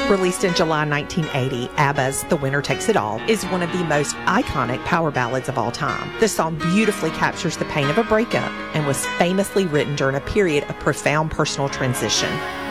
Released in July 1980, ABBA's The Winner Takes It All is one of the most iconic power ballads of all time. The song beautifully captures the pain of a breakup and was famously written during a period of profound personal transition.